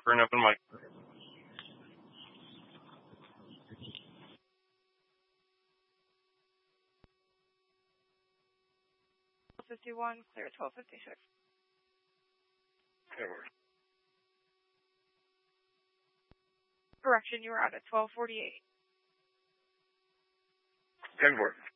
for an open mic. 51, clear 1256. Okay, word. Correction, you were out at 1248. Okay, word.